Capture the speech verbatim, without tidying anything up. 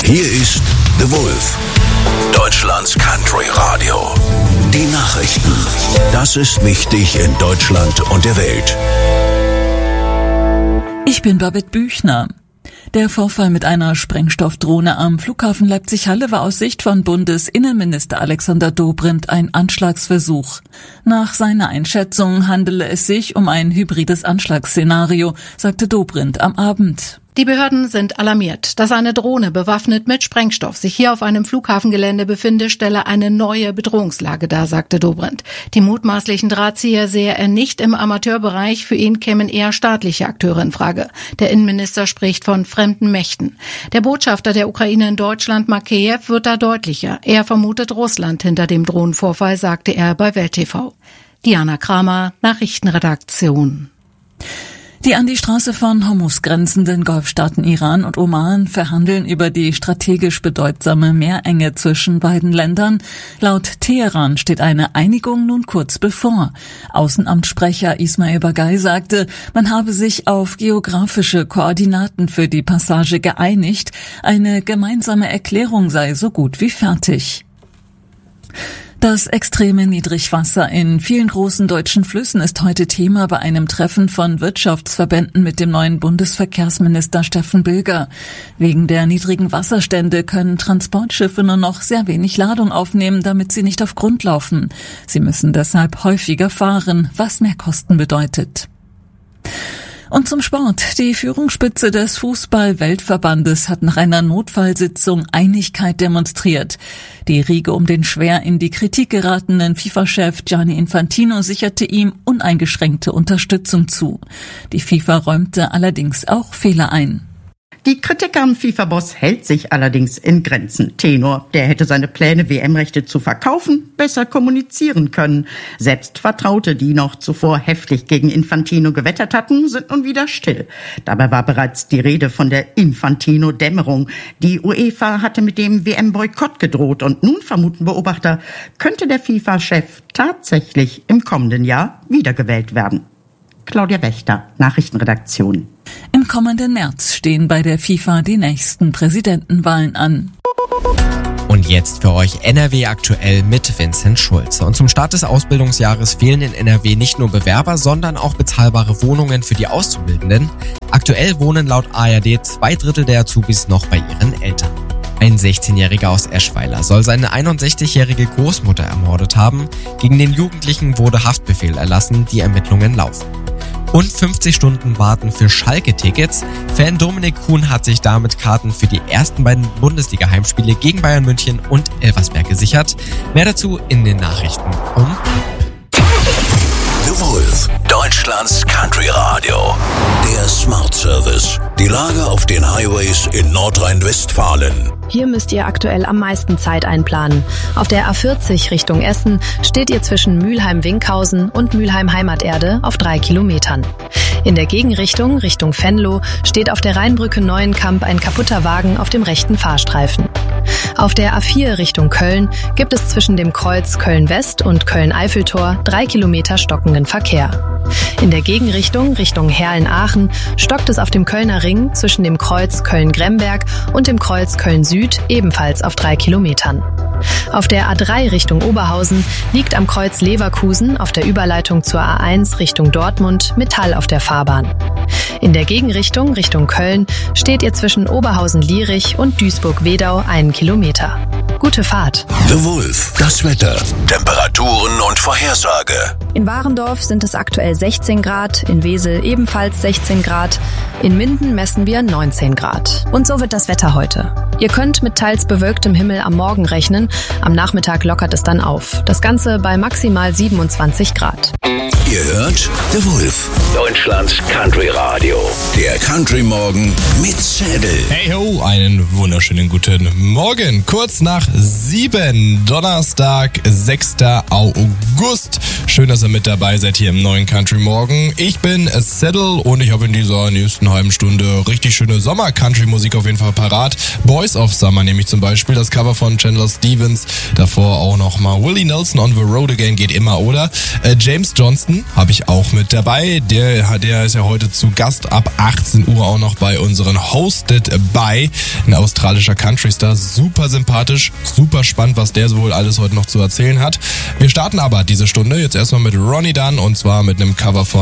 Hier ist The Wolf, Deutschlands Country Radio. Die Nachrichten. Das ist wichtig in Deutschland und der Welt. Ich bin Babette Büchner. Der Vorfall mit einer Sprengstoffdrohne am Flughafen Leipzig-Halle war aus Sicht von Bundesinnenminister Alexander Dobrindt ein Anschlagsversuch. Nach seiner Einschätzung handele es sich um ein hybrides Anschlagsszenario, sagte Dobrindt am Abend. Die Behörden sind alarmiert. Dass eine Drohne bewaffnet mit Sprengstoff sich hier auf einem Flughafengelände befinde, stelle eine neue Bedrohungslage dar, sagte Dobrindt. Die mutmaßlichen Drahtzieher sehe er nicht im Amateurbereich. Für ihn kämen eher staatliche Akteure in Frage. Der Innenminister spricht von fremden Mächten. Der Botschafter der Ukraine in Deutschland, Makeyev, wird da deutlicher. Er vermutet Russland hinter dem Drohnenvorfall, sagte er bei Welt T V. Diana Kramer, Nachrichtenredaktion. Die an die Straße von Hormuz grenzenden Golfstaaten Iran und Oman verhandeln über die strategisch bedeutsame Meerenge zwischen beiden Ländern. Laut Teheran steht eine Einigung nun kurz bevor. Außenamtssprecher Ismail Bagay sagte, man habe sich auf geografische Koordinaten für die Passage geeinigt. Eine gemeinsame Erklärung sei so gut wie fertig. Das extreme Niedrigwasser in vielen großen deutschen Flüssen ist heute Thema bei einem Treffen von Wirtschaftsverbänden mit dem neuen Bundesverkehrsminister Steffen Bilger. Wegen der niedrigen Wasserstände können Transportschiffe nur noch sehr wenig Ladung aufnehmen, damit sie nicht auf Grund laufen. Sie müssen deshalb häufiger fahren, was mehr Kosten bedeutet. Und zum Sport. Die Führungsspitze des Fußball-Weltverbandes hat nach einer Notfallsitzung Einigkeit demonstriert. Die Riege um den schwer in die Kritik geratenen FIFA-Chef Gianni Infantino sicherte ihm uneingeschränkte Unterstützung zu. Die FIFA räumte allerdings auch Fehler ein. Die Kritik am FIFA-Boss hält sich allerdings in Grenzen. Tenor, der hätte seine Pläne, W M-Rechte zu verkaufen, besser kommunizieren können. Selbst Vertraute, die noch zuvor heftig gegen Infantino gewettert hatten, sind nun wieder still. Dabei war bereits die Rede von der Infantino-Dämmerung. Die UEFA hatte mit dem W M-Boykott gedroht und nun vermuten Beobachter, könnte der FIFA-Chef tatsächlich im kommenden Jahr wiedergewählt werden. Claudia Wächter, Nachrichtenredaktion. Im kommenden März stehen bei der FIFA die nächsten Präsidentenwahlen an. Und jetzt für euch N R W aktuell mit Vincent Schulze. Und zum Start des Ausbildungsjahres fehlen in N R W nicht nur Bewerber, sondern auch bezahlbare Wohnungen für die Auszubildenden. Aktuell wohnen laut A R D zwei Drittel der Azubis noch bei ihren Eltern. Ein sechzehnjähriger aus Eschweiler soll seine einundsechzigjährige Großmutter ermordet haben. Gegen den Jugendlichen wurde Haftbefehl erlassen, die Ermittlungen laufen. Und fünfzig Stunden warten für Schalke-Tickets. Fan Dominik Kuhn hat sich damit Karten für die ersten beiden Bundesliga-Heimspiele gegen Bayern München und Elversberg gesichert. Mehr dazu in den Nachrichten um The Wolf, Deutschlands Country Radio. Der Smart Service. Die Lage auf den Highways in Nordrhein-Westfalen. Hier müsst ihr aktuell am meisten Zeit einplanen. Auf der A vierzig Richtung Essen steht ihr zwischen Mülheim-Winkhausen und Mülheim-Heimaterde auf drei Kilometern. In der Gegenrichtung, Richtung Venlo, steht auf der Rheinbrücke Neuenkamp ein kaputter Wagen auf dem rechten Fahrstreifen. Auf der A vier Richtung Köln gibt es zwischen dem Kreuz Köln-West und Köln-Eiffeltor drei Kilometer stockenden Verkehr. In der Gegenrichtung, Richtung Herlen-Aachen, stockt es auf dem Kölner Ring zwischen dem Kreuz Köln-Gremberg und dem Kreuz Köln-Süd ebenfalls auf drei Kilometern. Auf der A drei Richtung Oberhausen liegt am Kreuz Leverkusen auf der Überleitung zur A eins Richtung Dortmund Metall auf der Fahrbahn. In der Gegenrichtung, Richtung Köln, steht ihr zwischen Oberhausen-Lierich und Duisburg-Wedau einen Kilometer. Gute Fahrt. The Wolf, das Wetter, Temperaturen und Vorhersage. In Warendorf sind es aktuell sechzehn Grad, in Wesel ebenfalls sechzehn Grad, in Minden messen wir neunzehn Grad. Und so wird das Wetter heute. Ihr könnt mit teils bewölktem Himmel am Morgen rechnen, am Nachmittag lockert es dann auf. Das Ganze bei maximal siebenundzwanzig Grad. Ihr hört The Wolf, Deutschlands Country Radio. Der Country Morgen mit Zedel. Hey ho, einen wunderschönen guten Morgen. Kurz nach sieben, Donnerstag, sechster August. Schön, dass ihr mit dabei seid hier im neuen Country Morgen. Ich bin Settle und ich habe in dieser nächsten halben Stunde richtig schöne Sommer-Country-Musik auf jeden Fall parat. Boys of Summer nämlich zum Beispiel, das Cover von Chandler Stevens. Davor auch nochmal Willie Nelson on the Road Again, geht immer, oder? Äh, James Johnston habe ich auch mit dabei. Der, der ist ja heute zu Gast ab achtzehn Uhr auch noch bei unseren Hosted by, ein australischer Country-Star. Super sympathisch, super spannend, was der wohl alles heute noch zu erzählen hat. Wir starten aber diese Stunde jetzt erstmal mit Ronnie Dunn und zwar mit einem Cover von